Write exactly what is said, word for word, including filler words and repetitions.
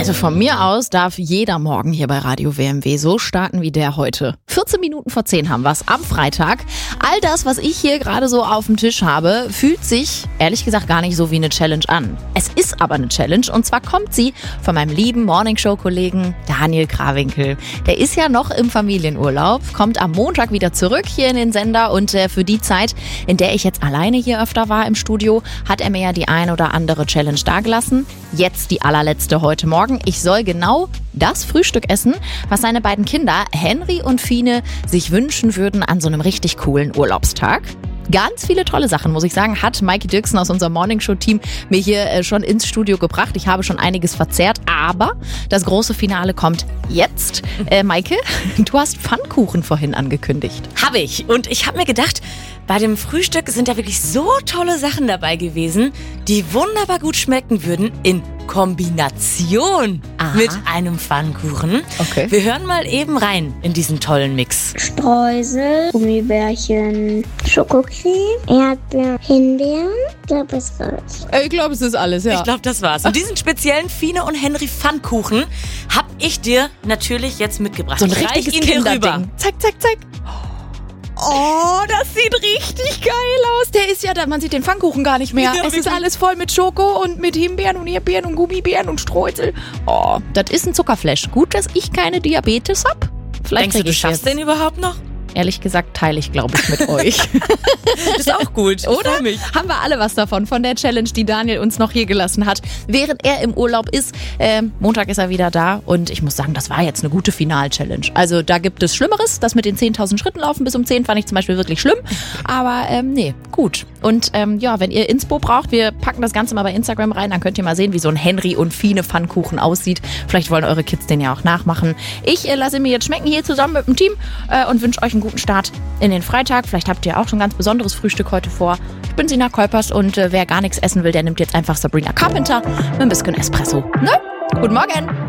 Also von mir aus darf jeder Morgen hier bei Radio W M W so starten wie der heute. vierzehn Minuten vor zehn haben wir es am Freitag. All das, was ich hier gerade so auf dem Tisch habe, fühlt sich ehrlich gesagt gar nicht so wie eine Challenge an. Es ist aber eine Challenge und zwar kommt sie von meinem lieben Morningshow-Kollegen Daniel Krawinkel. Der ist ja noch im Familienurlaub, kommt am Montag wieder zurück hier in den Sender und äh, für die Zeit, in der ich jetzt alleine hier öfter war im Studio, hat er mir ja die ein oder andere Challenge dagelassen. Jetzt die allerletzte heute Morgen. Ich soll genau das Frühstück essen, was seine beiden Kinder Henry und Fine sich wünschen würden an so einem richtig coolen Urlaubstag. Ganz viele tolle Sachen, muss ich sagen, hat Maike Dirksen aus unserem Morningshow-Team mir hier äh, schon ins Studio gebracht. Ich habe schon einiges verzehrt, aber das große Finale kommt jetzt. Äh, Maike, du hast Pfannkuchen vorhin angekündigt. Habe ich. Und ich habe mir gedacht, bei dem Frühstück sind ja wirklich so tolle Sachen dabei gewesen, die wunderbar gut schmecken würden in Kombination Aha. mit einem Pfannkuchen. Okay. Wir hören mal eben rein in diesen tollen Mix. Streusel, Gummibärchen, Schokocreme, Erdbeeren, Himbeeren. Ich glaube, es reicht. Ich glaube, es ist alles, ja. Ich glaube, das war's. Und diesen speziellen Fine und Henry Pfannkuchen habe ich dir natürlich jetzt mitgebracht. So ein Ich reich richtiges ihn dir rüber. Kinderding. Zack, zack, zack. Oh, das sieht richtig geil aus. Der ist ja da, man sieht den Pfannkuchen gar nicht mehr. Ja, es ist wirklich. alles voll mit Schoko und mit Himbeeren und Erdbeeren und Gummibären und Streusel. Oh, das ist ein Zuckerflash. Gut, dass ich keine Diabetes hab. Vielleicht Denkst du, krieg du ich's schaffst jetzt. den überhaupt noch? Ehrlich gesagt teile ich, glaube ich, mit euch. Das ist auch gut. Ich Oder? freu mich. Haben wir alle was davon, von der Challenge, die Daniel uns noch hier gelassen hat, während er im Urlaub ist. Ähm, Montag ist er wieder da und ich muss sagen, das war jetzt eine gute Final-Challenge. Also da gibt es Schlimmeres, das mit den zehntausend Schritten laufen bis um zehn fand ich zum Beispiel wirklich schlimm. Aber ähm, nee, gut. Und ähm, ja, wenn ihr Inspo braucht, wir packen das Ganze mal bei Instagram rein, dann könnt ihr mal sehen, wie so ein Henry und Fine Pfannkuchen aussieht. Vielleicht wollen eure Kids den ja auch nachmachen. Ich äh, lasse ihn mir jetzt schmecken hier zusammen mit dem Team äh, und wünsche euch einen guten Start in den Freitag. Vielleicht habt ihr auch schon ein ganz besonderes Frühstück heute vor. Ich bin Sina Kolpers und äh, wer gar nichts essen will, der nimmt jetzt einfach Sabrina Carpenter mit ein bisschen Espresso. Ne? Guten Morgen!